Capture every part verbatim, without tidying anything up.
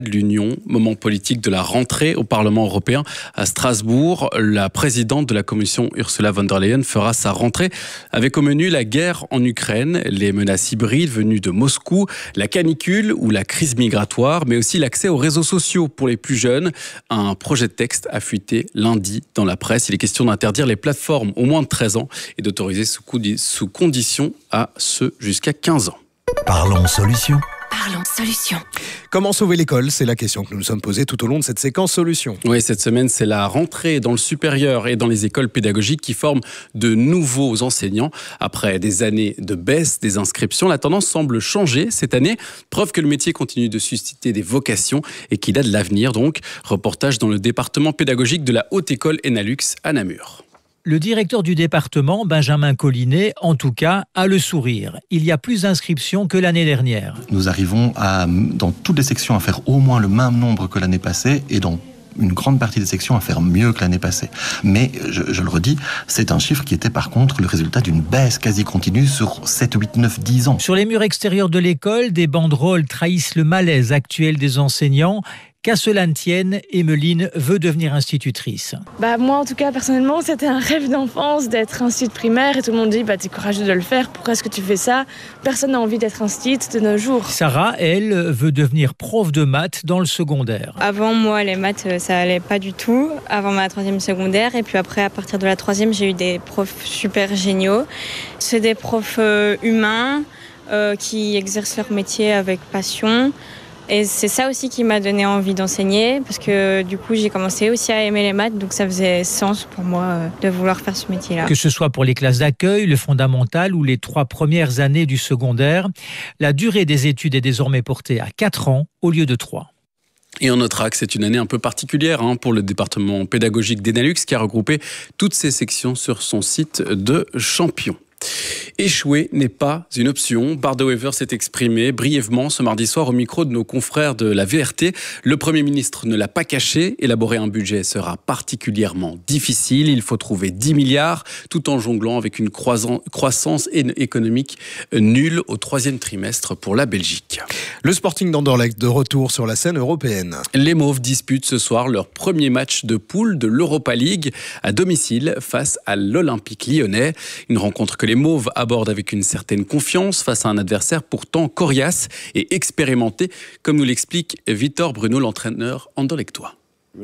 de l'Union, moment politique de la rentrée au Parlement européen à Strasbourg. La présidente de la Commission, Ursula von der Leyen, fera sa rentrée avec au menu la guerre en Ukraine, les menaces hybrides venues de Moscou, la canicule ou la crise migratoire, mais aussi l'accès aux réseaux sociaux pour les plus jeunes. Un projet de texte a fuité lundi dans la presse. Il est question d'interdire les plateformes aux moins de treize ans et d'autoriser sous, sous condition à ceux jusqu'à quinze ans. Parlons solutions. Parlons solutions. Comment sauver l'école ? C'est la question que nous nous sommes posée tout au long de cette séquence solutions. Oui, cette semaine, c'est la rentrée dans le supérieur et dans les écoles pédagogiques qui forment de nouveaux enseignants. Après des années de baisse des inscriptions, la tendance semble changer cette année. Preuve que le métier continue de susciter des vocations et qu'il a de l'avenir. Donc, reportage dans le département pédagogique de la Haute École Enalux à Namur. Le directeur du département, Benjamin Collinet, en tout cas, a le sourire. Il y a plus d'inscriptions que l'année dernière. Nous arrivons à, dans toutes les sections à faire au moins le même nombre que l'année passée et dans une grande partie des sections à faire mieux que l'année passée. Mais, je, je le redis, c'est un chiffre qui était par contre le résultat d'une baisse quasi continue sur sept, huit, neuf, dix ans. Sur les murs extérieurs de l'école, des banderoles trahissent le malaise actuel des enseignants. Qu'à cela ne tienne, Emeline veut devenir institutrice. Bah moi, en tout cas, personnellement, c'était un rêve d'enfance d'être institut primaire et tout le monde dit bah, « t'es courageux de le faire, pourquoi est-ce que tu fais ça ?» Personne n'a envie d'être institut de nos jours. Sarah, elle, veut devenir prof de maths dans le secondaire. Avant, moi, les maths, ça allait pas du tout, avant ma troisième secondaire. Et puis après, à partir de la troisième, j'ai eu des profs super géniaux. C'est des profs euh, humains euh, qui exercent leur métier avec passion. Et c'est ça aussi qui m'a donné envie d'enseigner, parce que du coup j'ai commencé aussi à aimer les maths, donc ça faisait sens pour moi de vouloir faire ce métier-là. Que ce soit pour les classes d'accueil, le fondamental ou les trois premières années du secondaire, la durée des études est désormais portée à quatre ans au lieu de trois. Et on notera que c'est une année un peu particulière hein, pour le département pédagogique d'Enalux qui a regroupé toutes ses sections sur son site de Champion. Échouer n'est pas une option. Bardowever s'est exprimé brièvement ce mardi soir au micro de nos confrères de la V R T. Le Premier ministre ne l'a pas caché. Élaborer un budget sera particulièrement difficile. Il faut trouver dix milliards tout en jonglant avec une croissance économique nulle au troisième trimestre pour la Belgique. Le Sporting d'Anderlecht de retour sur la scène européenne. Les Mauves disputent ce soir leur premier match de poule de l'Europa League à domicile face à l'Olympique lyonnais. Une rencontre que les Mauves abordent avec une certaine confiance face à un adversaire pourtant coriace et expérimenté, comme nous l'explique Victor Bruno, l'entraîneur anderlechtois.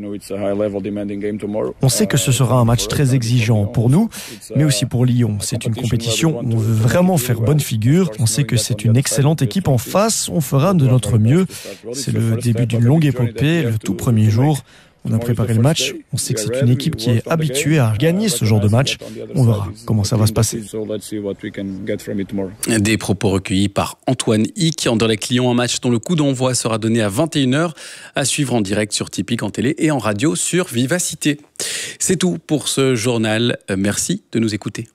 On sait que ce sera un match très exigeant pour nous, mais aussi pour Lyon. C'est une compétition où on veut vraiment faire bonne figure. On sait que c'est une excellente équipe en face. On fera de notre mieux. C'est le début d'une longue épopée, le tout premier jour. On a préparé le match, on sait que c'est une équipe qui est habituée à gagner ce genre de match. On verra comment ça va se passer. Des propos recueillis par Antoine Hick. Anderlecht Lyon, un match dont le coup d'envoi sera donné à vingt et une heures, à suivre en direct sur Tipeee, en télé et en radio sur Vivacité. C'est tout pour ce journal. Merci de nous écouter.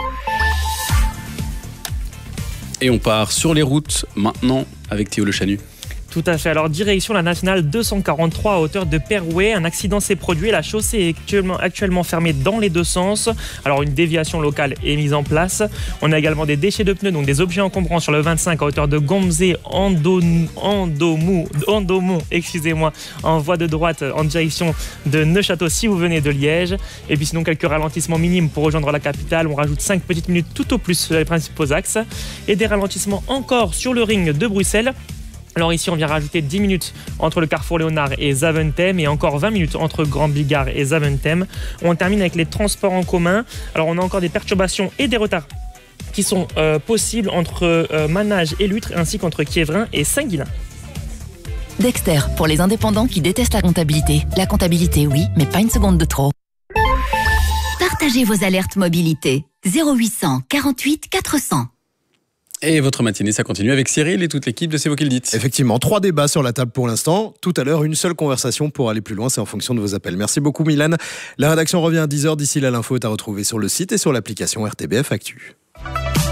Et on part sur les routes maintenant avec Théo Le Chanu. Tout à fait. Alors, direction la nationale deux cent quarante-trois à hauteur de Perouet. Un accident s'est produit. La chaussée est actuellement, actuellement fermée dans les deux sens. Alors, une déviation locale est mise en place. On a également des déchets de pneus, donc des objets encombrants sur le vingt-cinq à hauteur de Gomzé, Andomou, Andomont, excusez-moi, en voie de droite en direction de Neufchâteau si vous venez de Liège. Et puis sinon, quelques ralentissements minimes pour rejoindre la capitale. On rajoute cinq petites minutes tout au plus sur les principaux axes. Et des ralentissements encore sur le ring de Bruxelles. Alors ici, on vient rajouter dix minutes entre le carrefour Léonard et Zaventem et encore vingt minutes entre Grand Bigard et Zaventem. On termine avec les transports en commun. Alors on a encore des perturbations et des retards qui sont euh, possibles entre euh, Manage et Lutre ainsi qu'entre Quiévrin et Saint-Guilain. Dexter, pour les indépendants qui détestent la comptabilité. La comptabilité, oui, mais pas une seconde de trop. Partagez vos alertes mobilité. zéro huit cent quarante-huit quatre cents. Et votre matinée, ça continue avec Cyril et toute l'équipe de C'est vous qui le dites. Effectivement, trois débats sur la table pour l'instant. Tout à l'heure, une seule conversation pour aller plus loin, c'est en fonction de vos appels. Merci beaucoup Milan. La rédaction revient à dix heures. D'ici là, l'info est à retrouver sur le site et sur l'application R T B F Actu.